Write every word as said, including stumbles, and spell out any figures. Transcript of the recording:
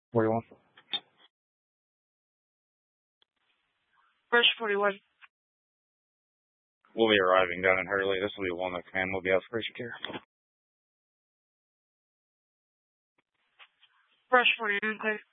forty-one. Fresh forty-one. We'll be arriving down in Hurley. This will be one McMahon. We'll be out for patient care. Fresh forty-nine, clear.